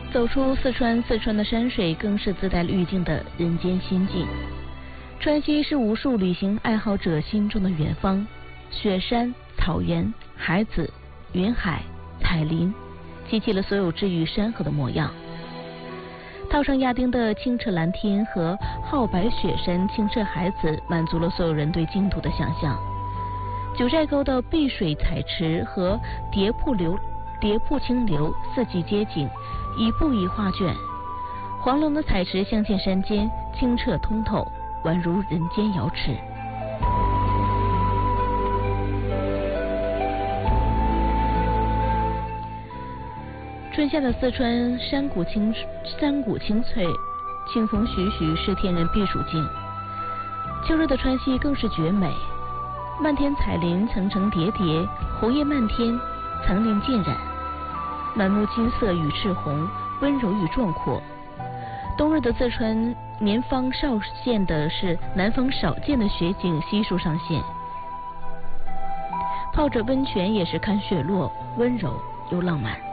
走出四川，四川的山水更是自带滤镜的人间仙境。川西是无数旅行爱好者心中的远方，雪山、草原、海子、云海、彩林，集齐了所有治愈山河的模样。套上亚丁的清澈蓝天和皓白雪山、清澈海子，满足了所有人对净土的想象。九寨沟的碧水彩池和叠瀑清流，四季街景，一步一画卷。黄龙的彩池镶嵌山间，清澈通透，宛如人间瑶池。春夏的四川山谷青翠，清风徐徐，是天然避暑境。秋日的川西更是绝美，漫天彩林层层叠叠，红叶漫天，层林尽染，满目金色与赤红，温柔与壮阔。冬日的四川南方少见的雪景悉数上现，泡着温泉也是看雪落，温柔又浪漫。